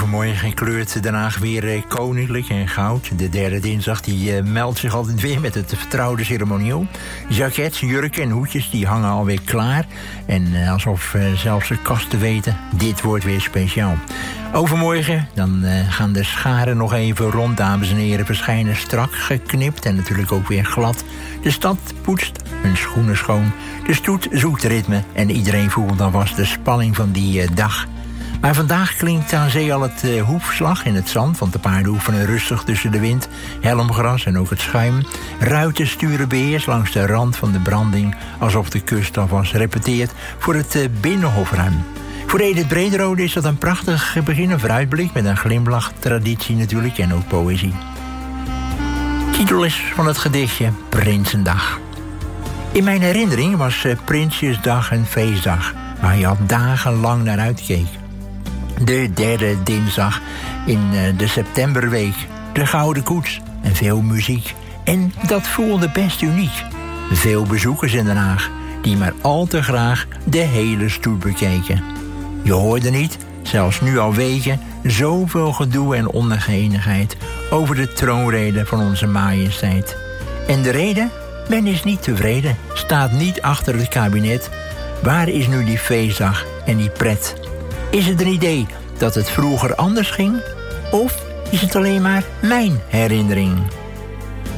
Overmorgen kleurt Den Haag weer koninklijk en goud. De derde dinsdag die meldt zich altijd weer met het vertrouwde ceremonieel. Jackets, jurken en hoedjes die hangen alweer klaar. En alsof zelfs de kasten weten, dit wordt weer speciaal. Overmorgen dan gaan de scharen nog even rond, dames en heren. Verschijnen strak geknipt en natuurlijk ook weer glad. De stad poetst hun schoenen schoon. De stoet zoekt ritme en iedereen voelt alvast de spanning van die dag. Maar vandaag klinkt aan zee al het hoefslag in het zand, want de paarden oefenen rustig tussen de wind, helmgras en ook het schuim. Ruiten sturen beheers langs de rand van de branding, alsof de kust alvast repeteert voor het binnenhofruim. Voor Edith Brederode is dat een prachtig begin, een vooruitblik met een glimlach, traditie natuurlijk en ook poëzie. Titel is van het gedichtje Prinsendag. In mijn herinnering was Prinsjesdag een feestdag, waar je al dagenlang naar uitkeek. De derde dinsdag in de septemberweek. De gouden koets en veel muziek. En dat voelde best uniek. Veel bezoekers in Den Haag, die maar al te graag de hele stoet bekeken. Je hoorde niet, zelfs nu al weken, zoveel gedoe en onenigheid over de troonrede van onze majesteit. En de reden? Men is niet tevreden, staat niet achter het kabinet. Waar is nu die feestdag en die pret? Is het een idee dat het vroeger anders ging? Of is het alleen maar mijn herinnering?